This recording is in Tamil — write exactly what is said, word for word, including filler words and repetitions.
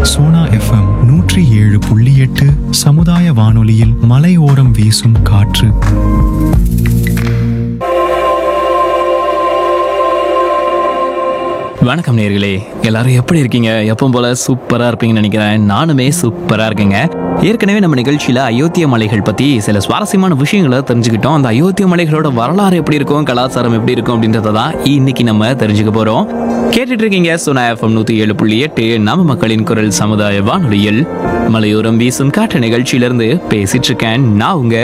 சோனா எஃப்எம் நூற்றி ஏழு புள்ளி எட்டு சமுதாய வானொலியில் மலையோரம் வீசும் காற்று. வணக்கம் நேயர்களே, எல்லாரும் எப்படி இருக்கீங்க? எப்பவும் போல சூப்பரா இருப்பீங்கன்னு நினைக்கிறேன். நானுமே சூப்பரா இருக்கேங்க. ஏற்கனவே நம்ம நிகழ்ச்சியில அயோத்திய மலைகள் பத்தி சில சுவாரஸ்யமான விஷயங்களை தெரிஞ்சுக்கிட்டோம். அந்த அயோத்திய மலைகளோட வரலாறு எப்படி இருக்கும், கலாச்சாரம் எப்படி இருக்கும் அப்படின்றத தான் இன்னைக்கு நம்ம தெரிஞ்சுக்க போறோம். கேட்டுட்டு இருக்கீங்க சோனா எஃப்எம் நூத்தி ஏழு புள்ளி எட்டு நம்ம மக்களின் குரல் சமுதாய வானொலியில் மலையோரம் வீசும் காற்று நிகழ்ச்சியிலிருந்து பேசிட்டு இருக்கேன் நான் உங்க